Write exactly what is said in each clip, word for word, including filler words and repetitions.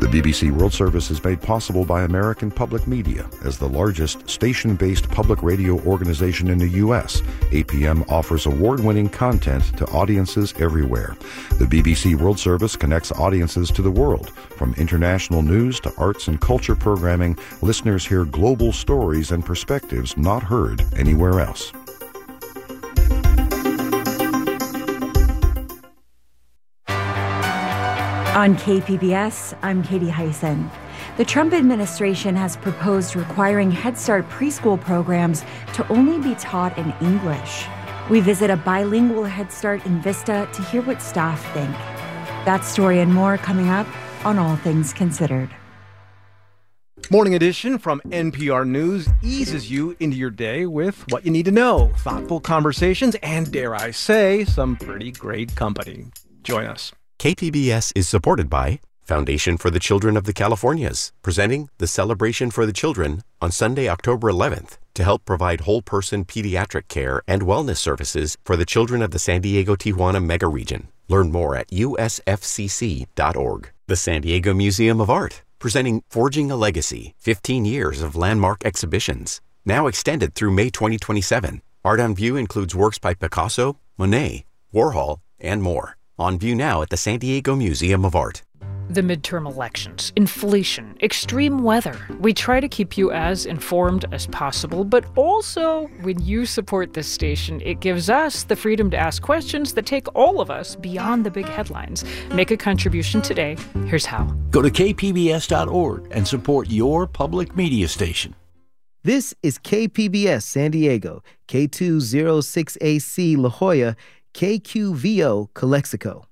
The B B C World Service is made possible by American Public Media. As the largest station-based public radio organization in the U S, A P M offers award-winning content to audiences everywhere. The B B C World Service connects audiences to the world. From international news to arts and culture programming, listeners hear global stories and perspectives not heard anywhere else. On K P B S, I'm Katie Hyson. The Trump administration has proposed requiring Head Start preschool programs to only be taught in English. We visit a bilingual Head Start in Vista to hear what staff think. That story and more coming up on All Things Considered. Morning Edition from N P R News eases you into your day with what you need to know, thoughtful conversations, and dare I say, some pretty great company. Join us. K P B S is supported by Foundation for the Children of the Californias, presenting the Celebration for the Children on Sunday, October eleventh, to help provide whole-person pediatric care and wellness services for the children of the San Diego-Tijuana mega region. Learn more at U S F C C dot org. The San Diego Museum of Art, presenting Forging a Legacy, fifteen years of landmark exhibitions. Now extended through May twenty twenty-seven. Art on View includes works by Picasso, Monet, Warhol, and more. On view now at the San Diego Museum of Art. The midterm elections, inflation, extreme weather. We try to keep you as informed as possible, but also when you support this station, it gives us the freedom to ask questions that take all of us beyond the big headlines. Make a contribution today. Here's how. Go to K P B S dot org and support your public media station. This is K P B S San Diego, K two oh six A C La Jolla, K Q V O Calexico.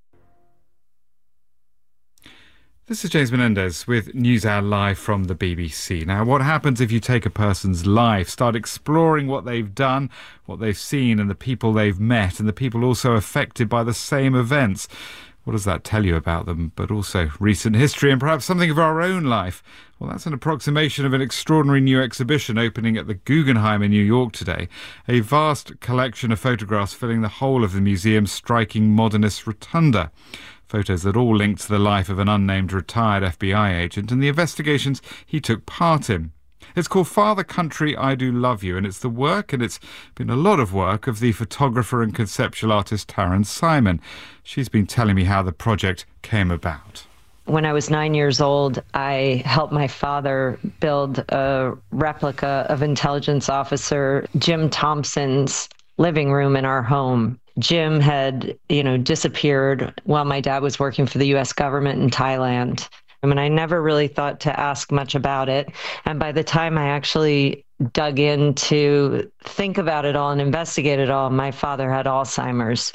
This is James Menendez with NewsHour Live from the B B C. Now, what happens if you take a person's life, start exploring what they've done, what they've seen, and the people they've met, and the people also affected by the same events? What does that tell you about them, but also recent history and perhaps something of our own life? Well, that's an approximation of an extraordinary new exhibition opening at the Guggenheim in New York today. A vast collection of photographs filling the whole of the museum's striking modernist rotunda. Photos that all link to the life of an unnamed retired F B I agent and the investigations he took part in. It's called Father Country, I Do Love You, and it's the work, and it's been a lot of work, of the photographer and conceptual artist Taryn Simon. She's been telling me how the project came about. When I was nine years old, I helped my father build a replica of intelligence officer Jim Thompson's living room in our home. Jim had, you know, disappeared while my dad was working for the U S government in Thailand. I mean, I never really thought to ask much about it. And by the time I actually dug in to think about it all and investigate it all, my father had Alzheimer's.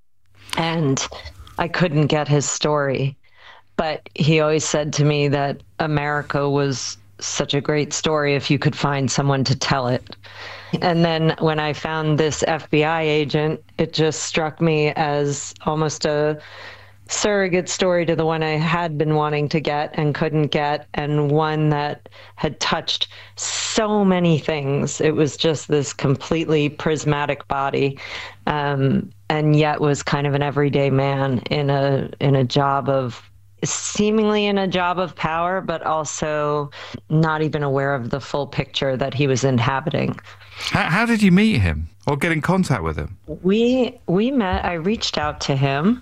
And I couldn't get his story. But he always said to me that America was such a great story if you could find someone to tell it. And then when I found this F B I agent, it just struck me as almost a surrogate story to the one I had been wanting to get and couldn't get, and one that had touched so many things. It was just this completely prismatic body, um, and yet was kind of an everyday man in a in a job of seemingly in a job of power, but also not even aware of the full picture that he was inhabiting. How, how did you meet him or get in contact with him? We we met. I reached out to him,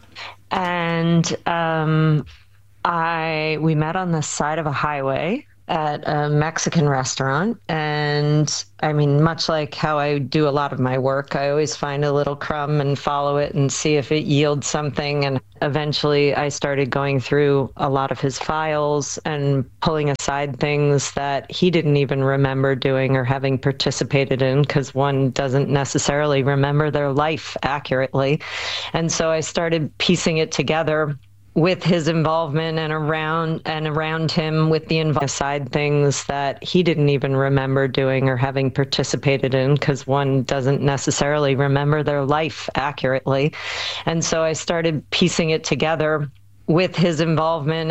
and um, I we met on the side of a highway at a Mexican restaurant. And I mean, much like how I do a lot of my work, I always find a little crumb and follow it and see if it yields something. And eventually I started going through a lot of his files and pulling aside things that he didn't even remember doing or having participated in, because one doesn't necessarily remember their life accurately. And so I started piecing it together with his involvement and around and around him with the inv- aside things that he didn't even remember doing or having participated in, because one doesn't necessarily remember their life accurately. And so I started piecing it together with his involvement